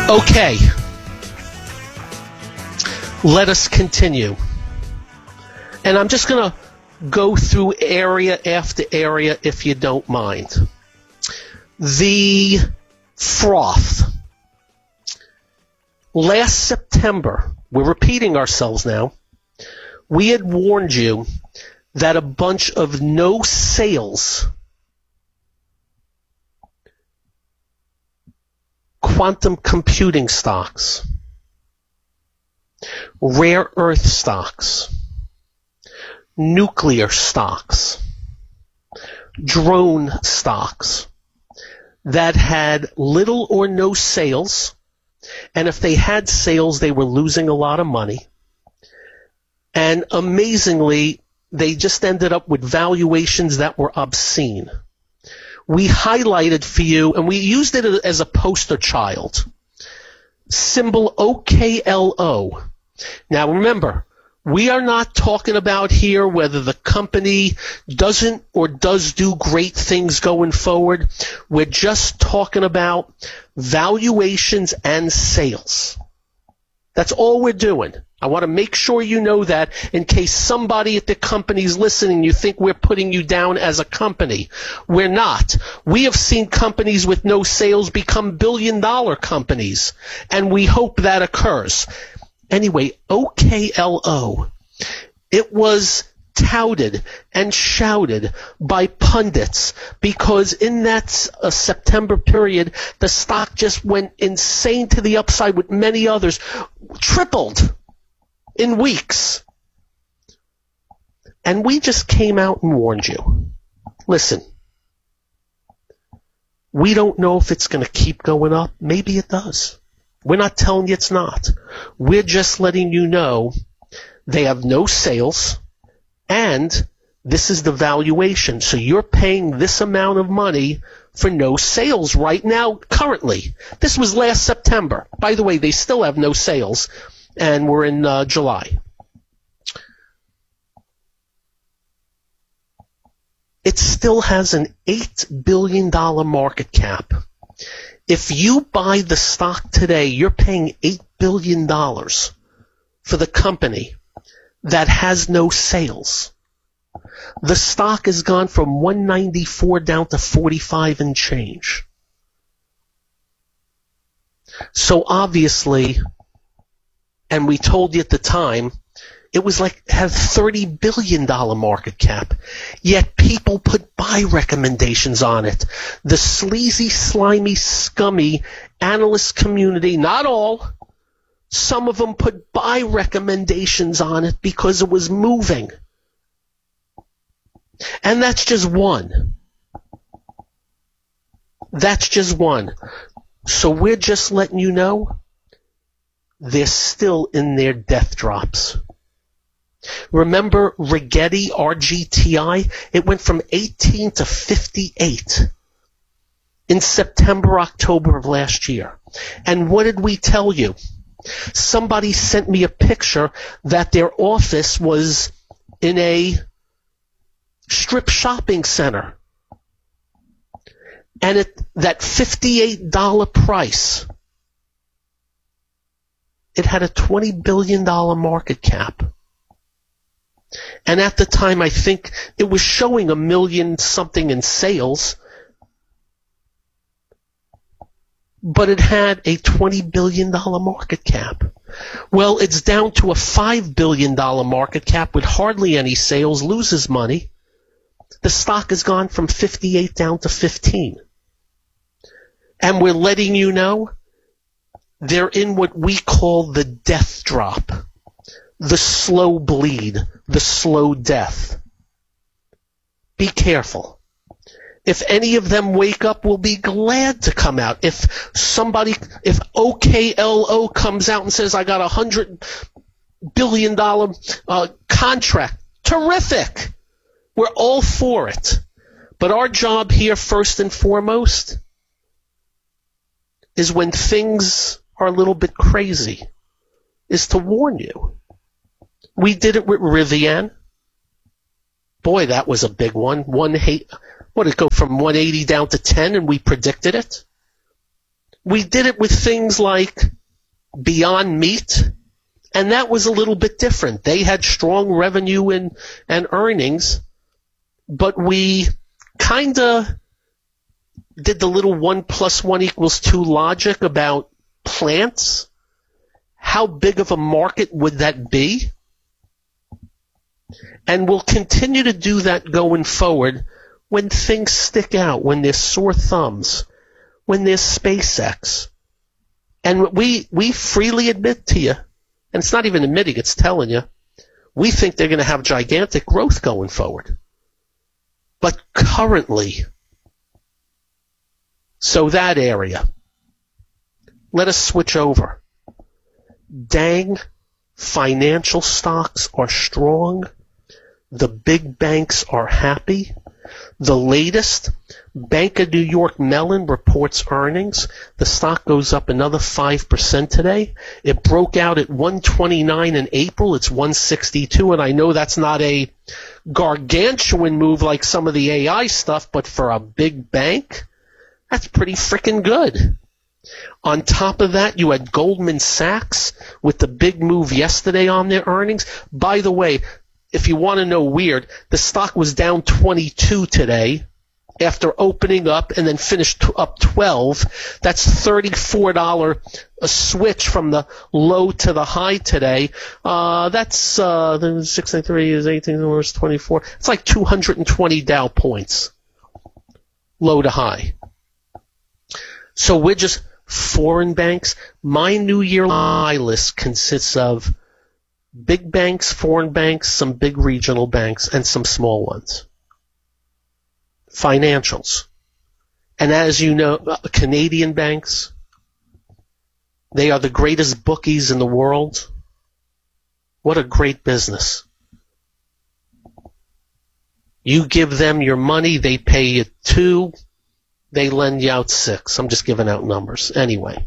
Okay, let us continue. And I'm just going to go through area after area if you don't mind. The froth. Last September, we're repeating ourselves now, we had warned you that a bunch of no sales quantum computing stocks, rare earth stocks, nuclear stocks, drone stocks that had little or no sales, and if they had sales, they were losing a lot of money. And amazingly, they just ended up with valuations that were obscene. We highlighted for you, and we used it as a poster child. Symbol OKLO. Now remember, we are not talking about here whether the company doesn't or does do great things going forward. We're just talking about valuations and sales. That's all we're doing. I want to make sure you know that in case somebody at the company is listening, you think we're putting you down as a company. We're not. We have seen companies with no sales become billion-dollar companies, and we hope that occurs. Anyway, OKLO, it was touted and shouted by pundits because in that September period, the stock just went insane to the upside with many others, tripled in weeks. And we just came out and warned you. Listen, we don't know if it's going to keep going up. Maybe it does. We're not telling you it's not. We're just letting you know they have no sales, and this is the valuation. So you're paying this amount of money for no sales right now, currently. This was last September. By the way, they still have no sales, and we're in July. It still has an $8 billion market cap. If you buy the stock today, you're paying $8 billion for the company that has no sales. The stock has gone from 194 down to 45 and change. So obviously, and we told you at the time, it was like had $30 billion market cap. Yet people put buy recommendations on it. The sleazy, slimy, scummy analyst community, not all, some of them put buy recommendations on it because it was moving. And that's just one. That's just one. So we're just letting you know they're still in their death drops. Remember Rigetti, RGTI? It went from 18 to 58 in September, October of last year. And what did we tell you? Somebody sent me a picture that their office was in a strip shopping center. And at that $58 price, it had a $20 billion market cap. And at the time, I think it was showing $1 million something in sales, but it had a $20 billion market cap. Well, it's down to a $5 billion market cap with hardly any sales, loses money. The stock has gone from 58 down to 15. And we're letting you know they're in what we call the death drop. The slow bleed, the slow death. Be careful. If any of them wake up, we'll be glad to come out. If OKLO comes out and says, I got $100 billion contract, terrific. We're all for it. But our job here, first and foremost, is when things are a little bit crazy, is to warn you. We did it with Rivian. Boy, that was a big one. What did it go from 180 down to 10, and we predicted it? We did it with things like Beyond Meat, and that was a little bit different. They had strong revenue and earnings, but we kind of did the little 1 + 1 = 2 logic about plants. How big of a market would that be? And we'll continue to do that going forward when things stick out, when there's sore thumbs, when there's SpaceX. And we freely admit to you, and it's not even admitting, it's telling you, we think they're going to have gigantic growth going forward. But currently, so that area, let us switch over. Dang, financial stocks are strong. The big banks are happy. The latest, Bank of New York Mellon reports earnings. The stock goes up another 5% today. It broke out at 129 in April. It's 162, and I know that's not a gargantuan move like some of the AI stuff, but for a big bank, that's pretty freaking good. On top of that, you had Goldman Sachs with the big move yesterday on their earnings. By the way, if you want to know weird, the stock was down 22 today after opening up and then finished up 12. That's $34 a switch from the low to the high today. That's 693 is 18 hours 24. It's like 220 Dow points, low to high. So we're just foreign banks. My New Year high list consists of big banks, foreign banks, some big regional banks, and some small ones. Financials. And as you know, Canadian banks, they are the greatest bookies in the world. What a great business. You give them your money, they pay you 2, they lend you out 6. I'm just giving out numbers. Anyway,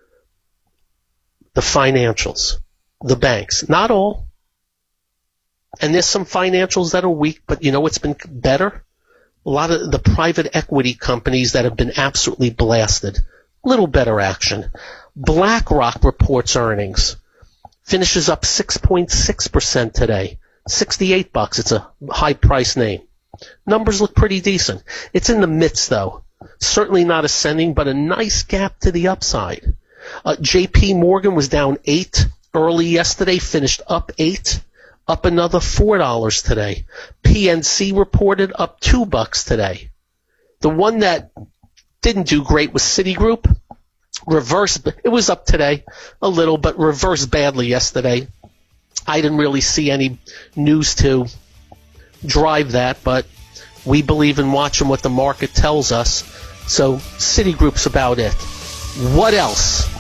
the financials, the banks, not all. And there's some financials that are weak, but you know what's been better? A lot of the private equity companies that have been absolutely blasted. Little better action. BlackRock reports earnings. Finishes up 6.6% today. $68. It's a high price name. Numbers look pretty decent. It's in the midst though. Certainly not ascending, but a nice gap to the upside. JP Morgan was down 8 early yesterday, finished up 8, up another $4 today. PNC reported up $2 today. The one that didn't do great was Citigroup. It was up today a little, but reversed badly yesterday. I didn't really see any news to drive that, but we believe in watching what the market tells us. So Citigroup's about it. What else?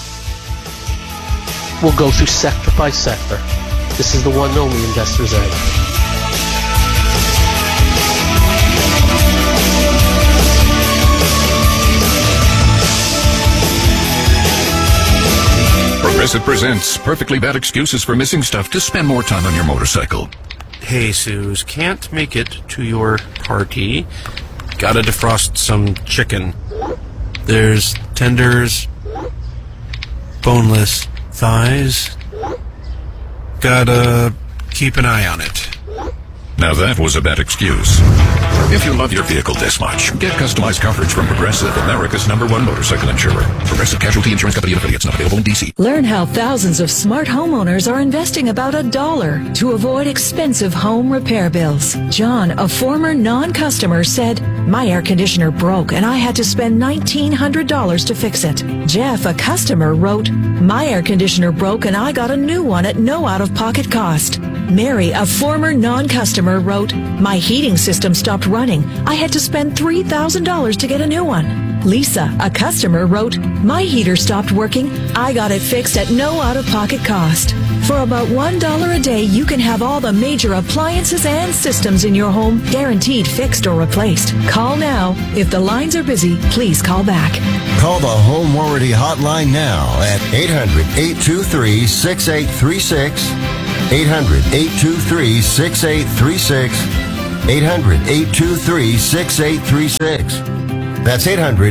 We'll go through sector by sector. This is the one and only Investor's Edge. Progressive presents Perfectly Bad Excuses for Missing Stuff to Spend More Time on Your Motorcycle. Hey, Suze, can't make it to your party. Gotta defrost some chicken. There's tenders, boneless thighs. Gotta keep an eye on it. Now that was a bad excuse. If you love your vehicle this much, get customized coverage from Progressive, America's #1 motorcycle insurer. Progressive Casualty Insurance Company and affiliates, not available in D.C. Learn how thousands of smart homeowners are investing about $1 to avoid expensive home repair bills. John, a former non-customer, said, "My air conditioner broke and I had to spend $1,900 to fix it." Jeff, a customer, wrote, "My air conditioner broke and I got a new one at no out-of-pocket cost." Mary, a former non-customer, wrote, "My heating system stopped running. I had to spend $3,000 to get a new one." Lisa, a customer, wrote, "My heater stopped working. I got it fixed at no out-of-pocket cost." For about $1 a day, you can have all the major appliances and systems in your home guaranteed fixed or replaced. Call now. If the lines are busy, please call back. Call the Home Warranty Hotline now at 800-823-6836. 800-823-6836. 800-823-6836. That's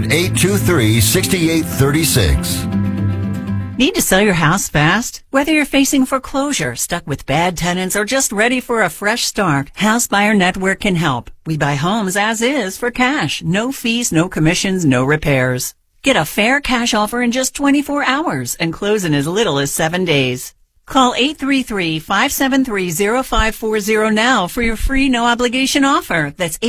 800-823-6836. Need to sell your house fast? Whether you're facing foreclosure, stuck with bad tenants, or just ready for a fresh start, House Buyer Network can help. We buy homes as is for cash. No fees, no commissions, no repairs. Get a fair cash offer in just 24 hours and close in as little as 7 days. Call 833-573-0540 now for your free no-obligation offer. That's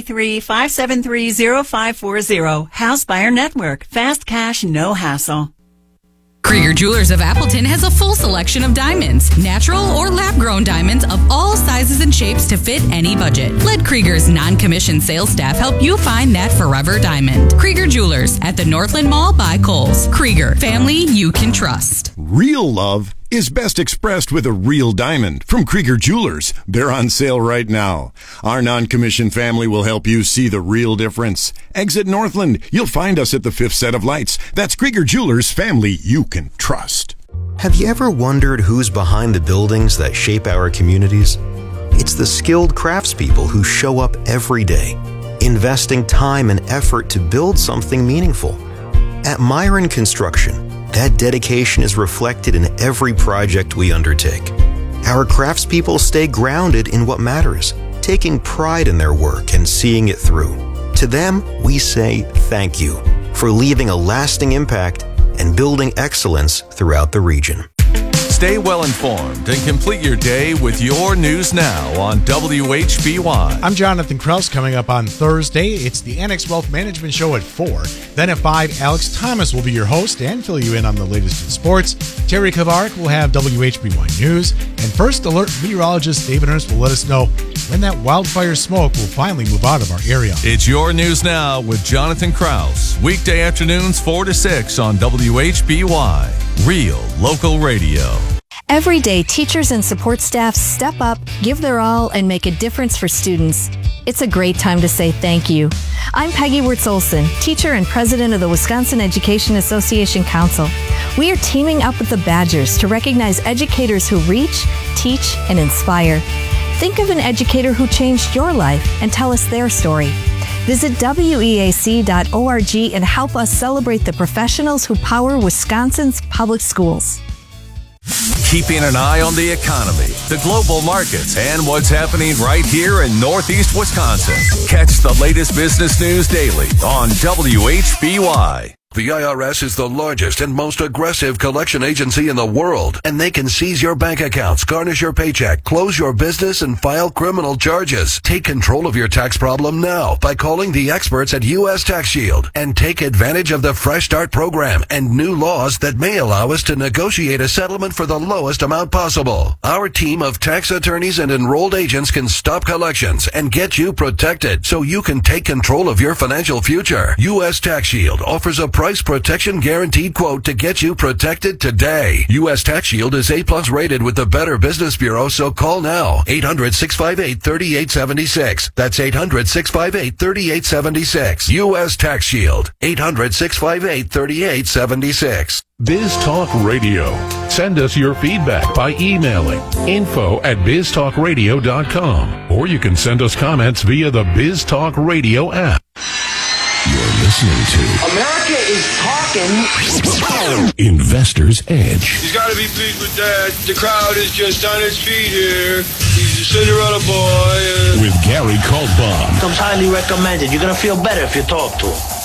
833-573-0540. House Buyer Network. Fast cash, no hassle. Krieger Jewelers of Appleton has a full selection of diamonds, natural or lab-grown diamonds of all sizes and shapes to fit any budget. Let Krieger's non-commissioned sales staff help you find that forever diamond. Krieger Jewelers at the Northland Mall by Kohl's. Krieger, family you can trust. Real love is best expressed with a real diamond from Krieger Jewelers. They're on sale right now. Our non-commissioned family will help you see the real difference. Exit Northland. You'll find us at the fifth set of lights. That's Krieger Jewelers, family you can trust. Have you ever wondered who's behind the buildings that shape our communities? It's the skilled craftspeople who show up every day, investing time and effort to build something meaningful. At Myron Construction, that dedication is reflected in every project we undertake. Our craftspeople stay grounded in what matters, taking pride in their work and seeing it through. To them, we say thank you for leaving a lasting impact and building excellence throughout the region. Stay well informed and complete your day with your news now on WHBY. I'm Jonathan Kraus. Coming up on Thursday, it's the Annex Wealth Management Show at 4. Then at 5, Alex Thomas will be your host and fill you in on the latest in sports. Terry Kavarik will have WHBY News. And First Alert meteorologist David Ernst will let us know when that wildfire smoke will finally move out of our area. It's your news now with Jonathan Kraus. Weekday afternoons 4 to 6 on WHBY. Real local radio. Every day, teachers and support staff step up, give their all, and make a difference for students. It's a great time to say thank you. I'm Peggy Wirtz-Olson, teacher and president of the Wisconsin Education Association Council. We are teaming up with the Badgers to recognize educators who reach, teach, and inspire. Think of an educator who changed your life and tell us their story. Visit weac.org and help us celebrate the professionals who power Wisconsin's public schools. Keeping an eye on the economy, the global markets, and what's happening right here in Northeast Wisconsin. Catch the latest business news daily on WHBY. The IRS is the largest and most aggressive collection agency in the world, and they can seize your bank accounts, garnish your paycheck, close your business, and file criminal charges. Take control of your tax problem now by calling the experts at U.S. Tax Shield and take advantage of the Fresh Start program and new laws that may allow us to negotiate a settlement for the lowest amount possible. Our team of tax attorneys and enrolled agents can stop collections and get you protected so you can take control of your financial future. U.S. Tax Shield offers a price protection guaranteed quote to get you protected today. U.S. Tax Shield is A+ rated with the Better Business Bureau, so call now. 800-658-3876. That's 800-658-3876. U.S. Tax Shield. 800-658-3876. Biz Talk Radio. Send us your feedback by emailing info@biztalkradio.com, or you can send us comments via the Biz Talk Radio app. You're listening to America is talking. Investor's Edge. He's got to be pleased with that. The crowd is just on its feet here. He's a Cinderella boy. With Gary Kaltbaum. Comes highly recommended. You're going to feel better if you talk to him.